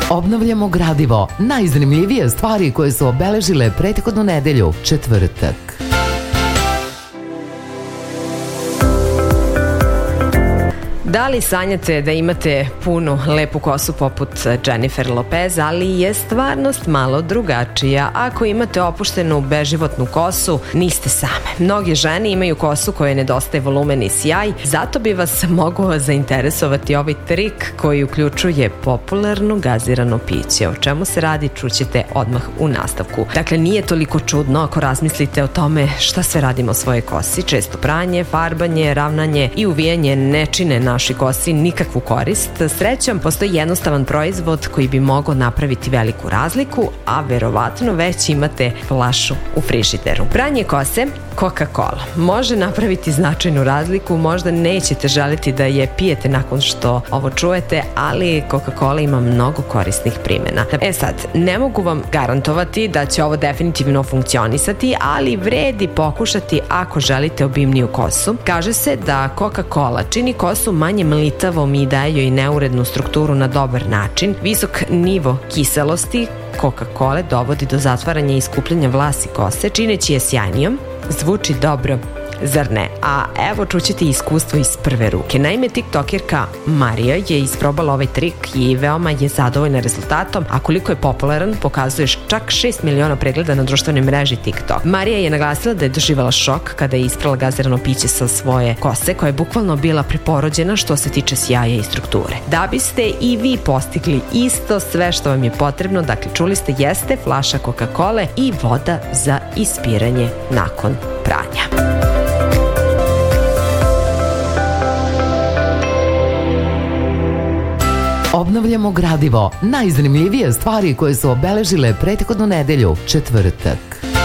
Obnavljamo gradivo, najzanimljivije stvari koje su obeležile prethodnu nedelju, četvrtak. Da li sanjate da imate punu, lepu kosu poput Jennifer Lopez, ali je stvarnost malo drugačija. Ako imate opuštenu beživotnu kosu, niste same. Mnoge žene imaju kosu kojoj nedostaje volumen i sjaj, zato bi vas mogao zainteresovati ovaj trik koji uključuje popularno gazirano piće. O čemu se radi, čućete odmah u nastavku. Dakle, nije toliko čudno ako razmislite o tome šta sve radimo svojoj kosi. Često pranje, farbanje, ravnanje i uvijanje ne čine našoj kosi nikakvu korist. Srećom, postoji jednostavan proizvod koji bi mogao napraviti veliku razliku, a verovatno već imate flašu u frižideru. Pranje kose, Coca-Cola, može napraviti značajnu razliku. Možda nećete želiti da je pijete nakon što ovo čujete, ali Coca-Cola ima mnogo korisnih primjena. Sad, ne mogu vam garantovati da će ovo definitivno funkcionisati, ali vredi pokušati ako želite obimniju kosu. Kaže se da Coca-Cola čini kosu manje mlitavom i daje joj neurednu strukturu na dobar način. Visok nivo kiselosti Coca-Cola dovodi do zatvaranja i skupljanja vlasi kose, čineći je sjajnijom. Zvuči dobro, zar ne? A evo čućete iskustvo iz prve ruke. Naime, tiktokerka Marija je isprobala ovaj trik i veoma je zadovoljna rezultatom, a koliko je popularan pokazuje čak 6 miliona pregleda na društvenoj mreži TikTok. Marija je naglasila da je doživala šok kada je isprala gazirano piće sa svoje kose, koja je bukvalno bila preporođena što se tiče sjaja i strukture. Da biste i vi postigli isto, sve što vam je potrebno, dakle čuli ste, jeste flaša Coca-Cola i voda za ispiranje nakon pranja. Obnavljamo gradivo, najzanimljivije stvari koje su obeležile prethodnu nedelju, četvrtak.